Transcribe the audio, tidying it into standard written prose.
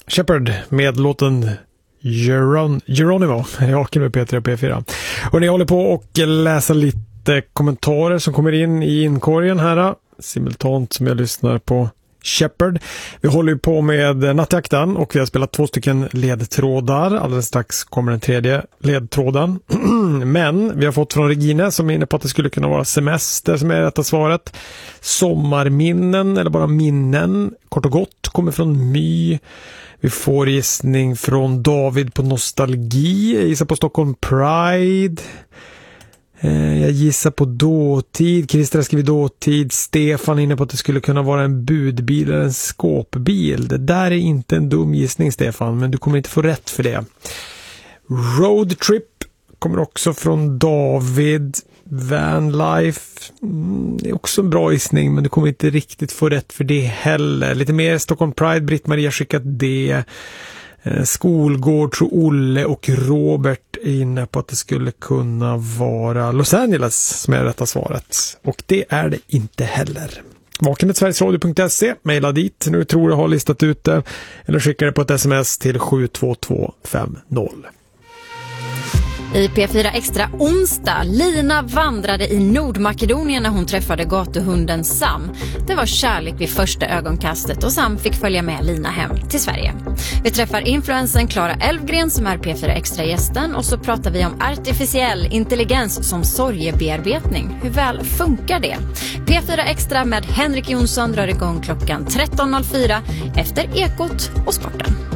Shepard med låten Geronimo. Jag med P3 och P4. Och ni håller på och läsa lite kommentarer som kommer in i inkorgen här. Simultant som jag lyssnar på Shepard. Vi håller ju på med nattjakten och vi har spelat 2 stycken ledtrådar. Alldeles strax kommer den 3:e ledtråden. Men vi har fått från Regine som är inne på att det skulle kunna vara semester som är rätta svaret. Sommarminnen eller bara minnen. Kort och gott kommer från My. Vi får gissning från David på nostalgi. Jag gissar på Stockholm Pride. Jag gissar på dåtid. Christer har skrivit dåtid. Stefan är inne på att det skulle kunna vara en budbil eller en skåpbil. Det där är inte en dum gissning, Stefan, men du kommer inte få rätt för det. Roadtrip kommer också från David. Vanlife är också en bra gissning, men du kommer inte riktigt få rätt för det heller. Lite mer Stockholm Pride. Britt-Maria skickat det. Skolgård, tror Olle och Robert är inne på att det skulle kunna vara Los Angeles som är rätta svaret. Och det är det inte heller. Vakenet.sverigesradio.se, mejla dit när du tror du har listat ut det, eller skicka det på ett sms till 72250. I P4 Extra onsdag, Lina vandrade i Nordmakedonien när hon träffade gatuhunden Sam. Det var kärlek vid första ögonkastet och Sam fick följa med Lina hem till Sverige. Vi träffar influensen Clara Elfgren som är P4 Extra-gästen och så pratar vi om artificiell intelligens som sorgebearbetning. Hur väl funkar det? P4 Extra med Henrik Jonsson drar igång klockan 13.04 efter Ekot och Sporten.